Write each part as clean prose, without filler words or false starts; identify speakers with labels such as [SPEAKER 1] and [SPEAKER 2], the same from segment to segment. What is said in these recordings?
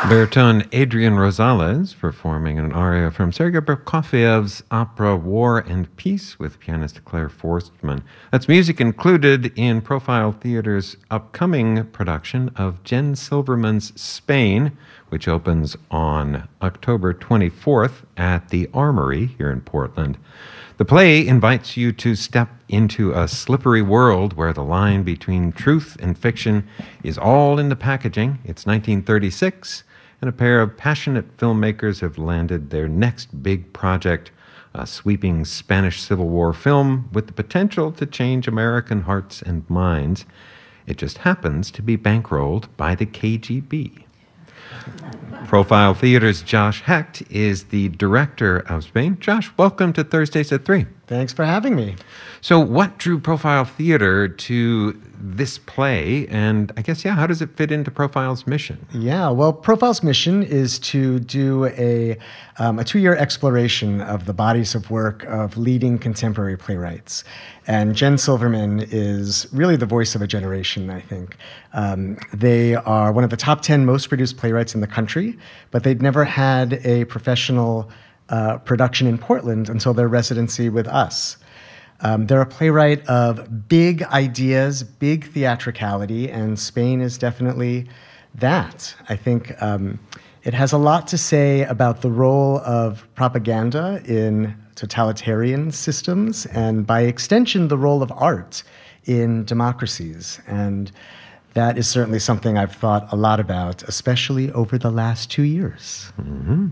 [SPEAKER 1] Baritone Adrian Rosales performing an aria from Sergei Prokofiev's opera War and Peace with pianist Claire Forstman. That's music included in Profile Theater's upcoming production of Jen Silverman's Spain, which opens on October 24th at the Armory here in Portland. The play invites you to step into a slippery world where the line between truth and fiction is all in the packaging. It's 1936, and a pair of passionate filmmakers have landed their next big project, a sweeping Spanish Civil War film with the potential to change American hearts and minds. It just happens to be bankrolled by the KGB. Profile Theater's Josh Hecht is the director of Spain. Josh, welcome to Thursdays at 3.
[SPEAKER 2] Thanks for having me.
[SPEAKER 1] So what drew Profile Theater to this play? And I guess, how does it fit into Profile's mission?
[SPEAKER 2] Yeah, well, Profile's mission is to do a 2-year exploration of the bodies of work of leading contemporary playwrights. And Jen Silverman is really the voice of a generation, I think. They are one of the top 10 most produced playwrights in the country, but they'd never had a professional production in Portland until their residency with us. They're a playwright of big ideas, big theatricality, and Spain is definitely that. I think it has a lot to say about the role of propaganda in totalitarian systems, and by extension, the role of art in democracies. And that is certainly something I've thought a lot about, especially over the last 2 years.
[SPEAKER 1] Mm-hmm.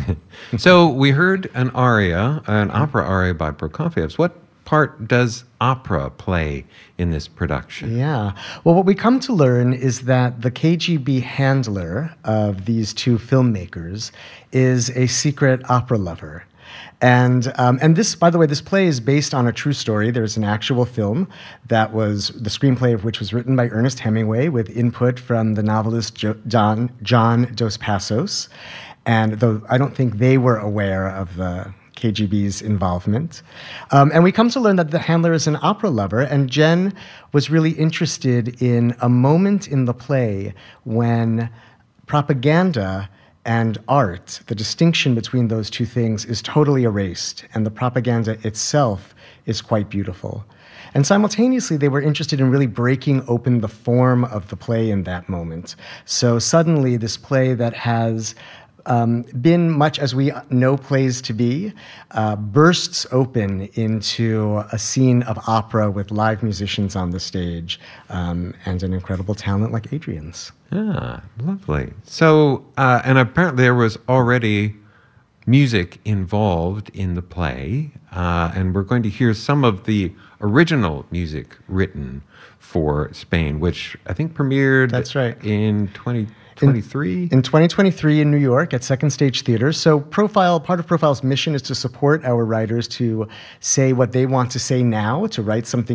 [SPEAKER 1] So we heard an aria, an opera aria by Prokofiev's. What part does opera play in this production?
[SPEAKER 2] Yeah. Well, what we come to learn is that the KGB handler of these two filmmakers is a secret opera lover. And this, by the way, this play is based on a true story. There's an actual film that was the screenplay of which was written by Ernest Hemingway with input from the novelist John Dos Passos. And though I don't think they were aware of the KGB's involvement. And we come to learn that the handler is an opera lover, and Jen was really interested in a moment in the play when propaganda and art, the distinction between those two things, is totally erased, and the propaganda itself is quite beautiful. And simultaneously, they were interested in really breaking open the form of the play in that moment. So suddenly, this play that has been much as we know plays to be, bursts open into a scene of opera with live musicians on the stage and an incredible talent like Adrian's.
[SPEAKER 1] Ah, lovely. So, and apparently there was already music involved in the play, and we're going to hear some of the original music written for Spain, which I think premiered in 2023?
[SPEAKER 2] In 2023 in New York at Second Stage Theater. So part of Profile's mission is to support our writers to say what they want to say now, to write something